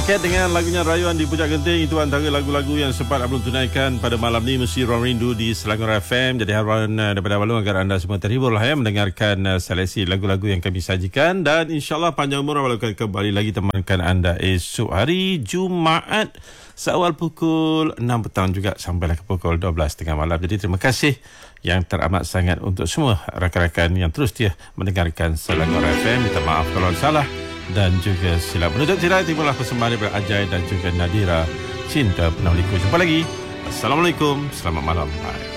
Paket dengan lagunya Rayuan di Puncak Genting. Itu antara lagu-lagu yang sempat Abang tunaikan pada malam ni. Mesti Ruang Rindu di Selangor FM. Jadi harapan daripada Abang agar anda semua terhibur lah mendengarkan seleksi lagu-lagu yang kami sajikan. Dan insyaAllah panjang umur Abang akan kembali lagi temankan anda esok hari Jumaat seawal pukul 6 petang juga sampailah ke pukul 12 tengah malam. Jadi terima kasih yang teramat sangat untuk semua rakan-rakan yang terus setia mendengarkan Selangor FM. Minta maaf kalau salah. Dan juga silap menutup tirai timbullah persembahan daripada Ajay dan juga Nadira Cinta Penuh Liku. Jumpa lagi. Assalamualaikum. Selamat malam. Bye.